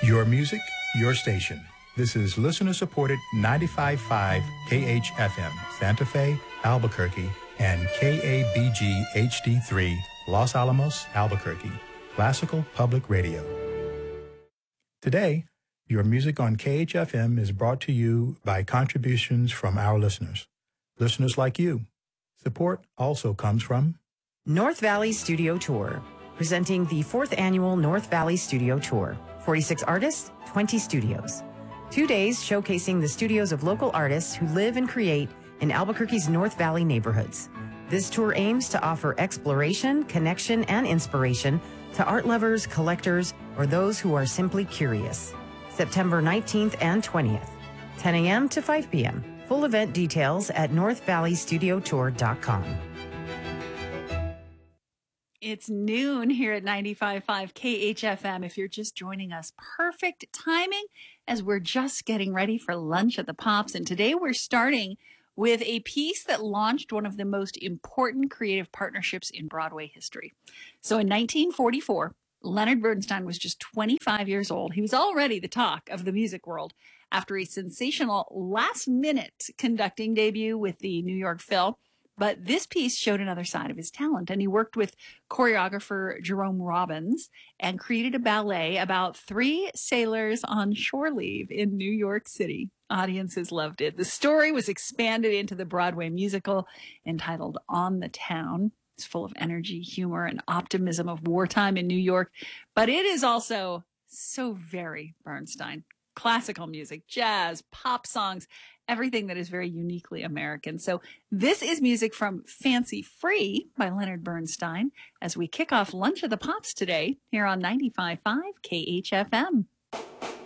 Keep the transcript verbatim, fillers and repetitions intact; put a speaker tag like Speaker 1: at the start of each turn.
Speaker 1: Your music, your station. This is listener-supported ninety-five point five K H F M, Santa Fe, Albuquerque, and K A B G H D three, Los Alamos, Albuquerque, Classical Public Radio. Today, your music on K H F M is brought to you by contributions from our listeners, listeners like you. Support also comes from
Speaker 2: North Valley Studio Tour, presenting the fourth annual North Valley Studio Tour. forty-six artists, twenty studios. Two days showcasing the studios of local artists who live and create in Albuquerque's North Valley neighborhoods. This tour aims to offer exploration, connection, and inspiration to art lovers, collectors, or those who are simply curious. September nineteenth and twentieth, ten a.m. to five p.m. Full event details at north valley studio tour dot com.
Speaker 3: It's noon here at ninety-five point five K H F M. If you're just joining us, perfect timing as we're just getting ready for lunch at the Pops. And today we're starting with a piece that launched one of the most important creative partnerships in Broadway history. So in nineteen forty-four, Leonard Bernstein was just twenty-five years old. He was already the talk of the music world after a sensational last-minute conducting debut with the New York Phil. But this piece showed another side of his talent, and he worked with choreographer Jerome Robbins and created a ballet about three sailors on shore leave in New York City. Audiences loved it. The story was expanded into the Broadway musical entitled On the Town. It's full of energy, humor, and optimism of wartime in New York, but it is also so very Bernstein. Classical music, jazz, pop songs, everything that is very uniquely American. So this is music from Fancy Free by Leonard Bernstein as we kick off Lunch at the Pops today here on ninety-five point five K H F M.